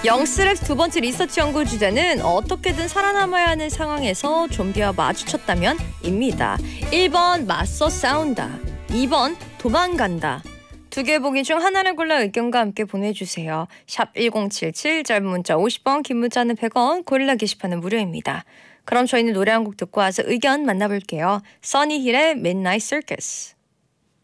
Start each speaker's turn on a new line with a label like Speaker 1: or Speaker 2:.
Speaker 1: 영스랩 두 번째 리서치 연구 주제는 어떻게든 살아남아야 하는 상황에서 좀비와 마주쳤다면 입니다. 1번 맞서 싸운다, 2번 도망간다. 두 개 보기 중 하나를 골라 의견과 함께 보내주세요. 샵 1077, 짧은 문자 50원, 긴 문자는 100원, 고릴라 게시판은 무료입니다. 그럼 저희는 노래 한 곡 듣고 와서 의견 만나볼게요. 써니힐의 Midnight Circus.